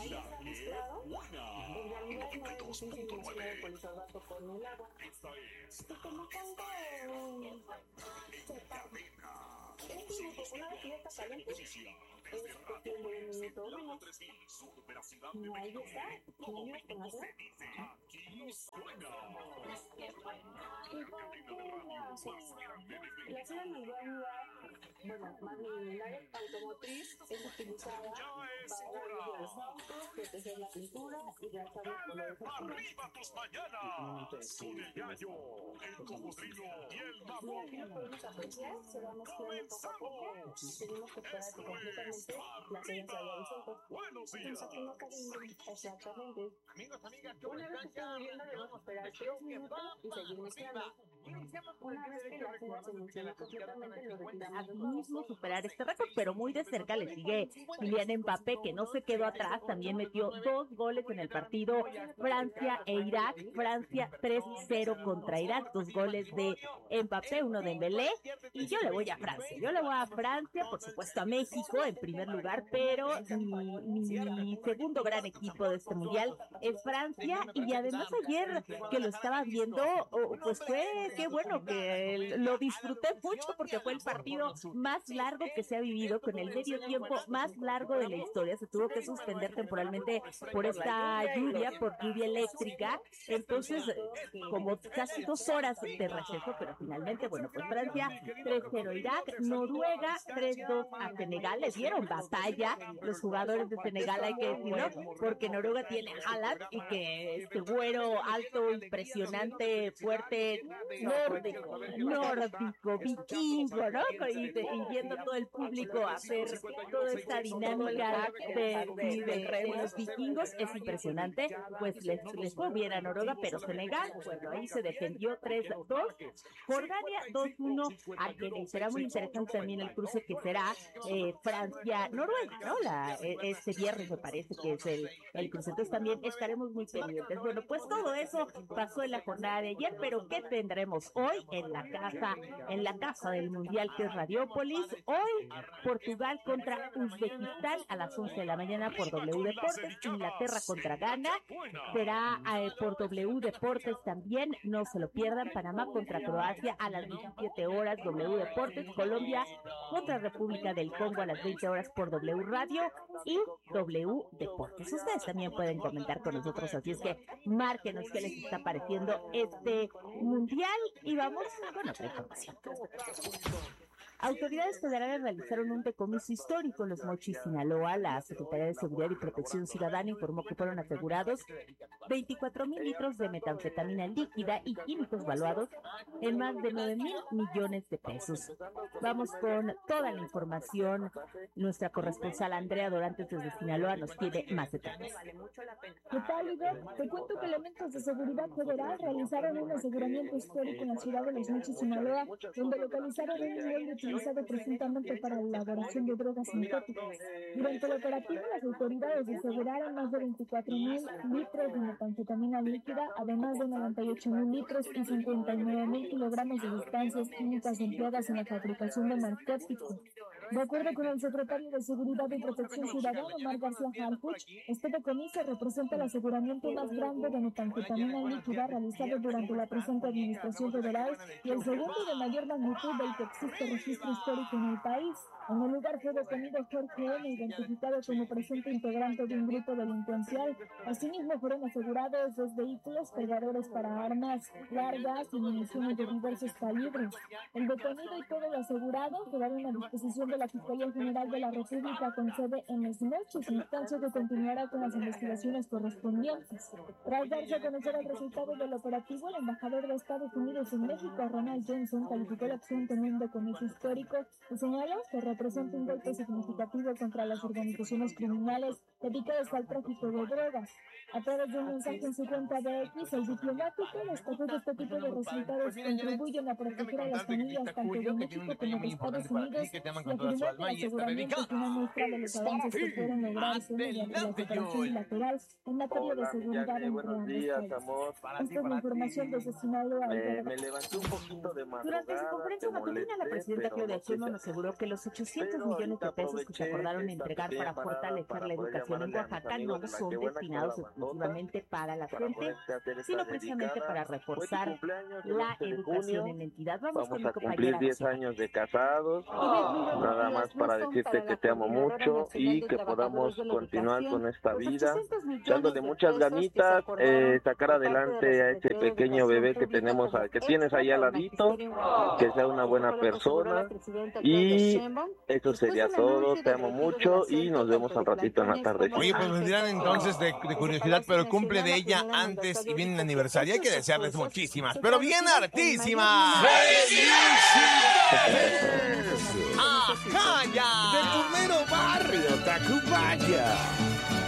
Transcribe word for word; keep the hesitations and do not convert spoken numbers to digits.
ahí está mezclado. En realidad no es difícil mezclar el polisorbato con el agua. Y como pongo un setup, es un minuto, una vez que ya está caliente, es cuestión de un minuto o menos. Y ahí está, niños con la cena. Y para que la la cena nos va a ayudar, bueno, más bien el área automotriz es utilizada para darle los autos, proteger la pintura y lanzar los colores ¡Arriba tus mañanas! Con el gallo, el cocodrilo y el mamut. Y aquí lo podemos apreciar, se va mezclando poco a poco. Tenemos que esperar que completamente la cena se vaya disuelta. Buenos días. Entonces aquí no calienten, exactamente. Amigos, amigas, Una vez que esté hirviendo debemos esperar tres minutos y seguir mezclando. Una vez que la cena se menciona completamente, lo retiramos del mismo superar este récord, pero muy de cerca le sigue Kylian Mbappé, que no se quedó atrás, también metió dos goles en el partido Francia e Irak. Francia tres cero contra Irak, dos goles de Mbappé, uno de Dembélé, y yo le voy a Francia, yo le voy a Francia, por supuesto a México en primer lugar, pero mi, mi segundo gran equipo de este mundial es Francia, y además ayer que lo estaba viendo, pues fue, qué bueno que lo disfruté mucho porque fue el partido más largo que se ha vivido, con el medio tiempo más largo de la historia. Se tuvo que suspender temporalmente por esta lluvia, por lluvia eléctrica, entonces como casi dos horas de receso, pero finalmente, bueno, pues Francia tres cero Irak, Noruega tres dos a Senegal. Le dieron batalla los jugadores de Senegal, hay que decirlo, porque Noruega tiene Haaland y que este güero alto, impresionante, fuerte, nórdico, nórdico, vikingo, ¿no? Y, de, y viendo todo el público hacer toda esta dinámica de, de, de, de los vikingos, es impresionante. Pues les, les fue bien a Noruega, pero Senegal, bueno, ahí se defendió tres dos. Jordania dos uno a Kenia. Será muy interesante también el cruce que será eh, Francia-Noruega, ¿no? La, este viernes me parece que es el, el cruce. Entonces también estaremos muy pendientes. Bueno, pues todo eso pasó en la jornada de ayer, pero ¿qué tendremos hoy en la casa, en la casa del Mundial, que es Radiópolis? Hoy, Portugal contra Uzbekistán a las once de la mañana por W Deportes. Inglaterra contra Ghana será eh, por W Deportes también, no se lo pierdan. Panamá contra Croacia a las diecisiete horas, W Deportes. Colombia contra República del Congo a las veinte horas por W Radio y W Deportes. Ustedes también pueden comentar con nosotros, así es que márquenos qué les está pareciendo este Mundial y vamos con otra información. Autoridades federales realizaron un decomiso histórico en Los Mochis, Sinaloa. La Secretaría de Seguridad y Protección Ciudadana informó que fueron asegurados veinticuatro mil litros de metanfetamina líquida y químicos valuados en más de nueve mil millones de pesos. Vamos con toda la información. Nuestra corresponsal Andrea Dorantes desde Sinaloa nos tiene más detalles. ¿Qué tal, Ivette? Te cuento que elementos de seguridad federal realizaron un aseguramiento histórico en la ciudad de Los Mochis, Sinaloa, donde localizaron un inmueble utilizado presuntamente para la elaboración de drogas sintéticas. Durante el operativo, las autoridades aseguraron más de veinticuatro mil litros de metanfetamina líquida, además de noventa y ocho mil litros y cincuenta y nueve mil kilogramos de sustancias químicas empleadas en la fabricación de narcóticos. De acuerdo con el secretario de Seguridad y Protección Ciudadana, Omar García Harfuch, este decomiso representa el aseguramiento más grande de metanfetamina líquida realizado durante la presente administración federal y el segundo de mayor magnitud del que existe registro histórico en el país. En el lugar fue detenido Jorge N., identificado como presunto integrante de un grupo delincuencial. Asimismo, fueron asegurados dos vehículos cargadores para armas largas y municiones de diversos calibres. El detenido y todo lo asegurado quedaron a disposición de la Fiscalía General de la República con sede en Los Mochis, instancia que continuará con las investigaciones correspondientes. Tras darse a conocer el resultado del operativo, el embajador de Estados Unidos en México, Ronald Johnson, calificó la acción como un decomiso histórico y señaló que representa un golpe significativo contra las organizaciones criminales dedicadas al tráfico de drogas. A través de un mensaje en su cuenta de X, el diplomático destacó que este tipo de resultados contribuyen a proteger a las familias tanto de México como de Estados Unidos y a seguridad del aseguramiento es una muestra de los avances que pueden lograrse mediante la cooperación bilateral en materia de seguridad entre ambos países. Esta es la información desde Sinaloa. Me, me levanté un poquito de madrugada. Durante su conferencia matutina, la presidenta Claudia Sheinbaum aseguró que los ochocientos millones de pesos que se acordaron entregar para fortalecer la educación en Oaxaca no son destinados exclusivamente para la gente, sino precisamente para reforzar la educación en la entidad. Vamos, Vamos con a mi compañera cumplir diez Rocío. años de casados. Nada más para decirte que te amo mucho y que podamos continuar con esta vida, dándole muchas ganitas, eh, sacar adelante a ese pequeño bebé que tenemos, que tienes ahí al ladito, que sea una buena persona, y eso sería todo. Te amo mucho y nos vemos al ratito en la tarde. Oye, pues nos dirán entonces de, de curiosidad, pero cumple de ella antes y viene el aniversario. Hay que desearles muchísimas, pero bien hartísimas. ¡Ajá, ya! De tu mero barrio, Tacubaya.